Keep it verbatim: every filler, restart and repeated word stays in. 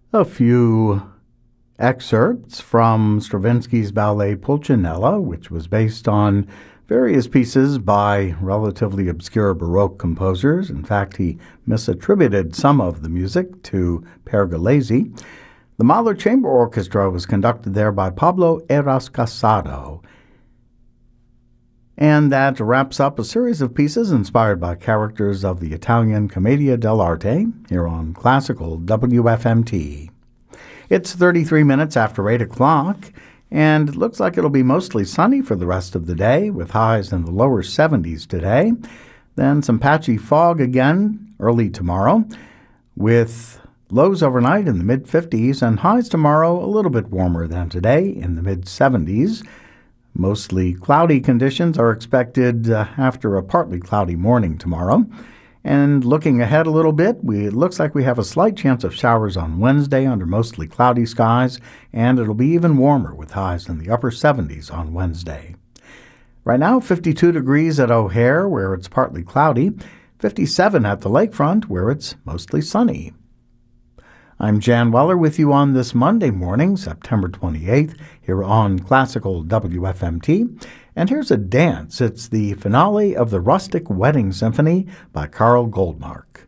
A few excerpts from Stravinsky's ballet Pulcinella, which was based on various pieces by relatively obscure Baroque composers. In fact, he misattributed some of the music to Pergolesi. The Mahler Chamber Orchestra was conducted there by Pablo Eras Casado. And that wraps up a series of pieces inspired by characters of the Italian Commedia dell'arte here on Classical W F M T. It's thirty-three minutes after eight o'clock, and it looks like it'll be mostly sunny for the rest of the day, with highs in the lower seventies today. Then some patchy fog again early tomorrow, with lows overnight in the mid-fifties and highs tomorrow a little bit warmer than today in the mid-seventies. Mostly cloudy conditions are expected uh, after a partly cloudy morning tomorrow. And looking ahead a little bit, we, it looks like we have a slight chance of showers on Wednesday under mostly cloudy skies, and it'll be even warmer with highs in the upper seventies on Wednesday. Right now, fifty-two degrees at O'Hare, where it's partly cloudy, fifty-seven at the lakefront, where it's mostly sunny. I'm Jan Weller with you on this Monday morning, September twenty-eighth, here on Classical W F M T. And here's a dance. It's the finale of the Rustic Wedding Symphony by Karl Goldmark.